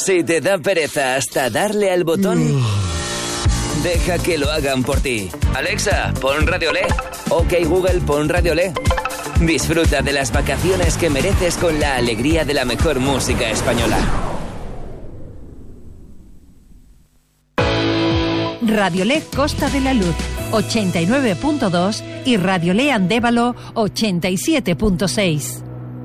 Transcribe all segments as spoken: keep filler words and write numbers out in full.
Si te da pereza hasta darle al botón, deja que lo hagan por ti. Alexa, pon Radio L E. Ok Google, pon Radio L E. Disfruta de las vacaciones que mereces con la alegría de la mejor música española. Radio L E Costa de la Luz ochenta y nueve punto dos y Radio L E Andévalo ochenta y siete punto seis.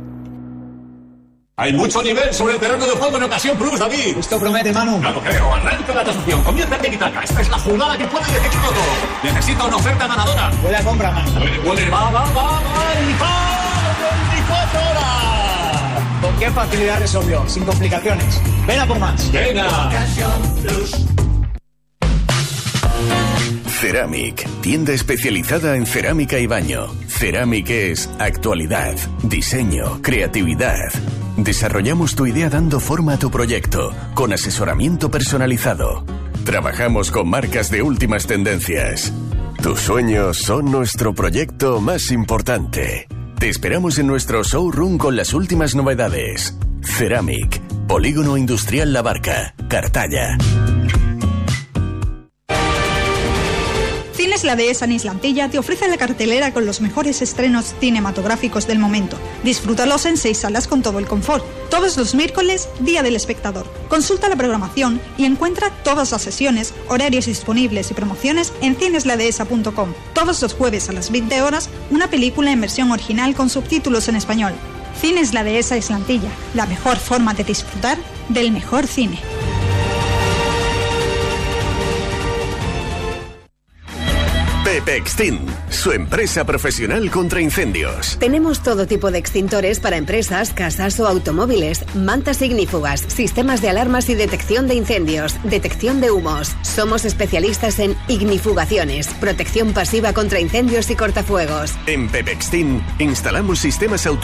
Hay mucho nivel sobre el terreno de juego en Ocasión Plus, David. Esto promete, Manu. No lo creo. Arranca la tasación. Comienza el tiki-taka. Esta es la jugada que puede decidir todo. Necesito una oferta ganadora. Huele a compra, Manu. Huele, huele. Va, va, va, va. veinticuatro horas. ¿Con qué facilidad resolvió? Sin complicaciones. Ven a por más. Venga. Ocasión Plus. Ceramic, tienda especializada en cerámica y baño. Ceramic es actualidad, diseño, creatividad. Desarrollamos tu idea dando forma a tu proyecto, con asesoramiento personalizado. Trabajamos con marcas de últimas tendencias. Tus sueños son nuestro proyecto más importante. Te esperamos en nuestro showroom con las últimas novedades. Ceramic, Polígono Industrial La Barca, Cartaya. Cines La Dehesa en Islantilla te ofrece la cartelera con los mejores estrenos cinematográficos del momento. Disfrútalos en seis salas con todo el confort. Todos los miércoles, Día del Espectador. Consulta la programación y encuentra todas las sesiones, horarios disponibles y promociones en cines la dehesa punto com. Todos los jueves a las veinte horas, una película en versión original con subtítulos en español. Cines La Dehesa Islantilla, la mejor forma de disfrutar del mejor cine. Pepextin, su empresa profesional contra incendios. Tenemos todo tipo de extintores para empresas, casas o automóviles, mantas ignífugas, sistemas de alarmas y detección de incendios, detección de humos. Somos especialistas en ignifugaciones, protección pasiva contra incendios y cortafuegos. En Pepextin instalamos sistemas automáticos